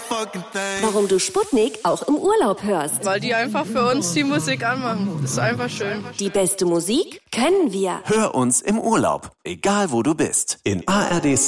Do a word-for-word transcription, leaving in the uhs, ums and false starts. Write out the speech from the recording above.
Warum du Sputnik auch im Urlaub hörst. Weil die einfach für uns die Musik anmachen. Das ist einfach schön. Die beste Musik können wir. Hör uns im Urlaub, egal wo du bist. In A R D